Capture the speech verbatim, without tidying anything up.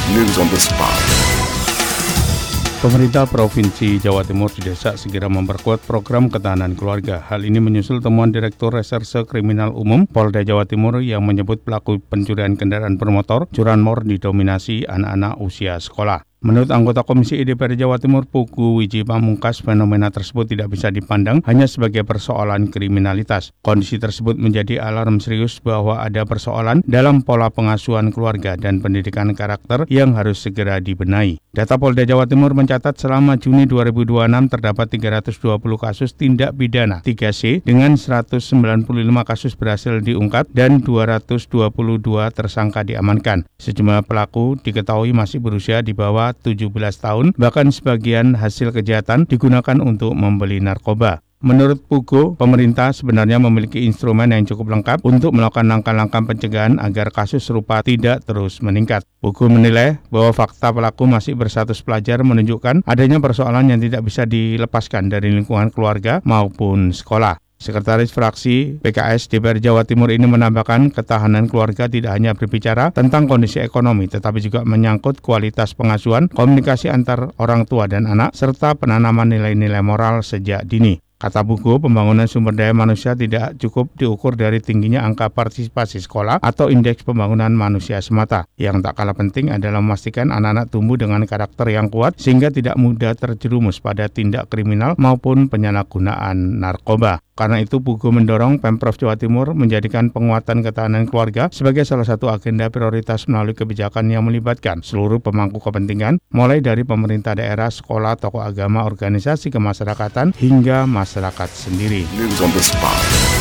News on the spot. Pemerintah Provinsi Jawa Timur didesak segera memperkuat program ketahanan keluarga. Hal ini menyusul temuan Direktur Reserse Kriminal Umum Polda Jawa Timur yang menyebut pelaku pencurian kendaraan bermotor curanmor didominasi anak-anak usia sekolah. Menurut anggota Komisi E D P R Jawa Timur Pugu Wiji Pamungkas, fenomena tersebut tidak bisa dipandang hanya sebagai persoalan kriminalitas. Kondisi tersebut menjadi alarm serius bahwa ada persoalan dalam pola pengasuhan keluarga dan pendidikan karakter yang harus segera dibenahi. Data Polda Jawa Timur mencatat selama Juni dua ribu dua puluh enam terdapat tiga ratus dua puluh kasus tindak pidana tiga C dengan seratus sembilan puluh lima kasus berhasil diungkap dan dua ratus dua puluh dua tersangka diamankan. Sejumlah pelaku diketahui masih berusia di bawah tujuh belas tahun, bahkan sebagian hasil kejahatan digunakan untuk membeli narkoba. Menurut Pugo, pemerintah sebenarnya memiliki instrumen yang cukup lengkap untuk melakukan langkah-langkah pencegahan agar kasus serupa tidak terus meningkat. Pugo menilai bahwa fakta pelaku masih berstatus pelajar menunjukkan adanya persoalan yang tidak bisa dilepaskan dari lingkungan keluarga maupun sekolah. Sekretaris Fraksi P K S D P R Jawa Timur ini menambahkan ketahanan keluarga tidak hanya berbicara tentang kondisi ekonomi, tetapi juga menyangkut kualitas pengasuhan, komunikasi antar orang tua dan anak, serta penanaman nilai-nilai moral sejak dini. Kata Pugo, pembangunan sumber daya manusia tidak cukup diukur dari tingginya angka partisipasi sekolah atau indeks pembangunan manusia semata. Yang tak kalah penting adalah memastikan anak-anak tumbuh dengan karakter yang kuat sehingga tidak mudah terjerumus pada tindak kriminal maupun penyalahgunaan narkoba. Karena itu, Pugo mendorong Pemprov Jawa Timur menjadikan penguatan ketahanan keluarga sebagai salah satu agenda prioritas melalui kebijakan yang melibatkan seluruh pemangku kepentingan, mulai dari pemerintah daerah, sekolah, tokoh agama, organisasi kemasyarakatan, hingga masyarakat sendiri. News on the spot.